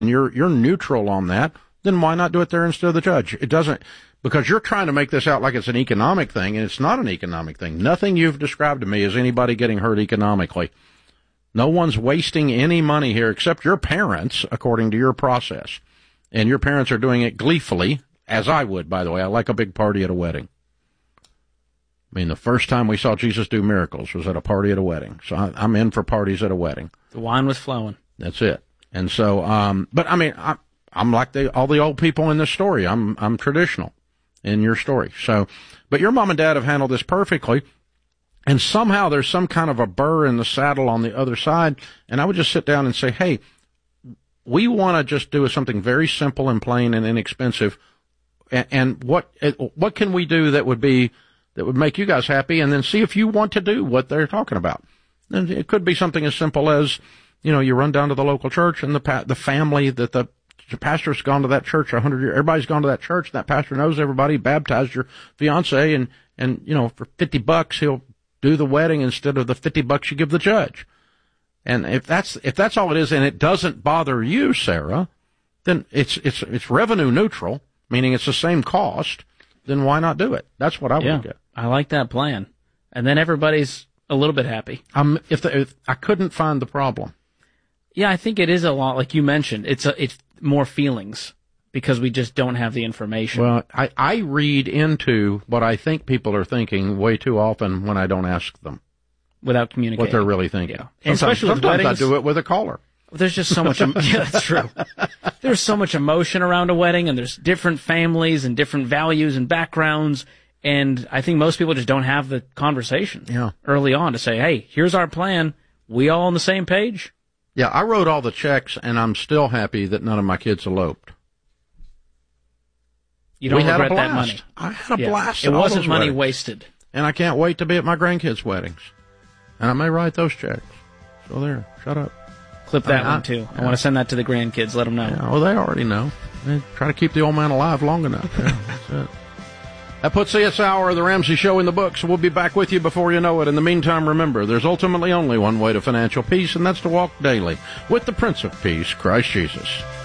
and you're neutral on that, then why not do it there instead of the judge? It doesn't, because you're trying to make this out like it's an economic thing, and it's not an economic thing. Nothing you've described to me is anybody getting hurt economically. No one's wasting any money here except your parents, according to your process. And your parents are doing it gleefully, as I would, by the way. I like a big party at a wedding. I mean, the first time we saw Jesus do miracles was at a party at a wedding. So I'm in for parties at a wedding. The wine was flowing. That's it. And so, but I mean, I'm like all the old people in this story. I'm traditional in your story. So, but your mom and dad have handled this perfectly. And somehow there's some kind of a burr in the saddle on the other side. And I would just sit down and say, hey, we want to just do something very simple and plain and inexpensive. And what can we do that would make you guys happy? And then see if you want to do what they're talking about. And it could be something as simple as, you run down to the local church and the family that the pastor's gone to that church 100 years. Everybody's gone to that church. And that pastor knows everybody, baptized your fiance, and for $50 he'll do the wedding instead of the $50 you give the judge. And if that's all it is, and it doesn't bother you, Sarah, then it's revenue neutral, meaning it's the same cost. Then why not do it? That's what I would get. I like that plan. And then everybody's a little bit happy. If I couldn't find the problem. Yeah, I think it is a lot, like you mentioned. It's more feelings because we just don't have the information. Well, I read into what I think people are thinking way too often when I don't ask them. Without communicating. What they're really thinking. Yeah. And especially with sometimes weddings. I do it with a caller. There's just so much, yeah, that's true. There's so much emotion around a wedding, and there's different families and different values and backgrounds, and I think most people just don't have the conversation early on to say, hey, here's our plan. We all on the same page? Yeah, I wrote all the checks, and I'm still happy that none of my kids eloped. You don't regret that money. I had a blast. It wasn't money weddings. Wasted. And I can't wait to be at my grandkids' weddings. And I may write those checks. So there, shut up. Clip that one, too. I want to send that to the grandkids. Let them know. Yeah, well, they already know. They try to keep the old man alive long enough. Yeah, that's it. That puts this hour of the Ramsey Show in the books. We'll be back with you before you know it. In the meantime, remember, there's ultimately only one way to financial peace, and that's to walk daily with the Prince of Peace, Christ Jesus.